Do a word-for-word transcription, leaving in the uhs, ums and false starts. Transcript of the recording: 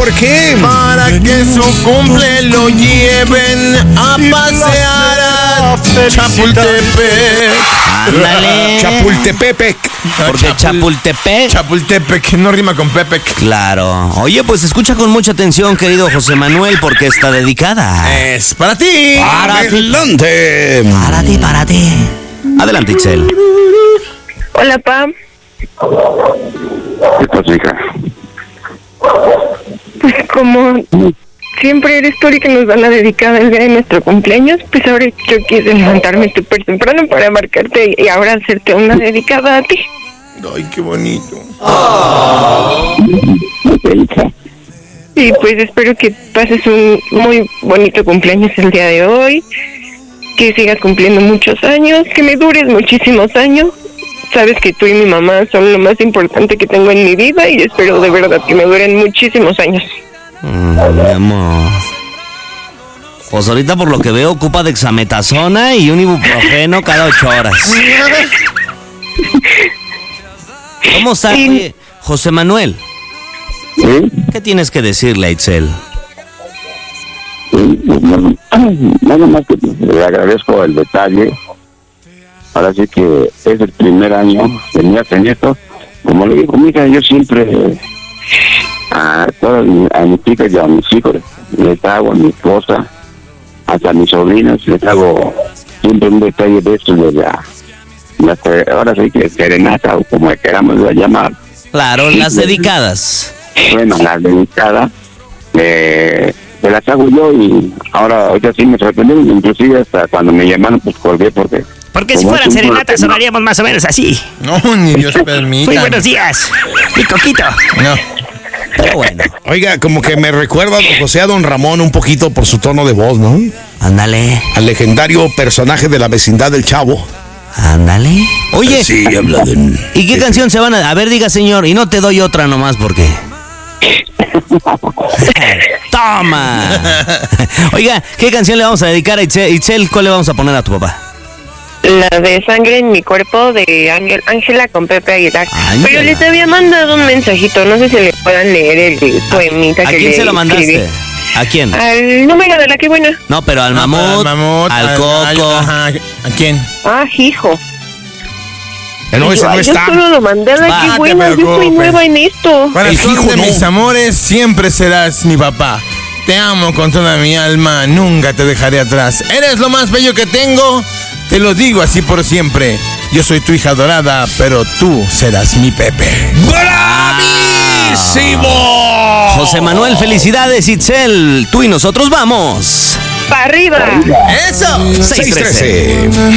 ¿por qué? Para que su cumple lo lleven a pasear a Chapultepec. Ándale. Chapultepec. Porque Chapultepec. Chapultepec, no rima con Pepec. Claro. Oye, pues escucha con mucha atención, querido José Manuel, porque está dedicada. Es para ti. Para ti. Adelante. Para ti, para ti. Adelante, Itzel. Hola, Pam. ¿Qué pasa, hija? Pues como siempre eres tú el que nos da la dedicada el día de nuestro cumpleaños, pues ahora yo quise levantarme súper temprano para marcarte y ahora hacerte una dedicada a ti. Ay, qué bonito. Y pues espero que pases un muy bonito cumpleaños el día de hoy, que sigas cumpliendo muchos años, que me dures muchísimos años. Sabes que tú y mi mamá son lo más importante que tengo en mi vida y espero de verdad que me duren muchísimos años. Mm, mi amor. Pues ahorita por lo que veo ocupa dexametasona y un ibuprofeno cada ocho horas. ¿Cómo está, Sí. oye, José Manuel? ¿Sí? ¿Qué tienes que decirle a Itzel? Sí, no, nada más que le agradezco el detalle. Ahora sí que es el primer año que me hacen esto. Como le digo, mira, yo siempre a todas mis, a mis chicas y a mis hijos les hago, a mi esposa, hasta a mis sobrinas les hago siempre un detalle de esto de la, la ahora sí que serenata o como queramos llamar. Claro, las dedicadas. Bueno, las dedicadas eh, se las hago yo y ahora ahorita sí me sorprendieron, inclusive hasta cuando me llamaron pues colgué porque Porque si como fueran es un serenatas no. sonaríamos más o menos así. No, ni Dios permita. Muy buenos días. Y Coquito. No. Pero bueno, Oiga, como que me recuerda, don José, a don Ramón un poquito por su tono de voz, ¿no? ándale, Al legendario personaje de la vecindad del Chavo. ándale. Oye, Sí, habla de... ¿y qué canción se van a...? A ver, diga, señor, y no te doy otra nomás porque... ¡Toma! Oiga, ¿qué canción le vamos a dedicar a Itzel? Itzel, ¿cuál le vamos a poner a tu papá? La de Sangre en mi cuerpo de Ángel, Ángela con Pepe Aguilar. Ángela. Pero les había mandado un mensajito, no sé si le puedan leer el poemita ¿A que quién le se lo mandaste? escribí. ¿A quién? Al número de la que buena. No, pero al No, mamut, al mamut, al al- coco. al- ajá, ¿a quién? Ah, hijo. Eh, no, ese Yo- no yo está. solo lo mandé a la Va, que te buena, yo soy preocupes. nueva en esto. Para El el hijo de no. mis amores, siempre serás mi papá. Te amo con toda mi alma, nunca te dejaré atrás. Eres lo más bello que tengo, te lo digo así por siempre. Yo soy tu hija dorada, pero tú serás mi Pepe. ¡Bravísimo! José Manuel, felicidades, Itzel. Tú y nosotros vamos. ¡Para arriba! ¡Eso! seis trece. seis trece.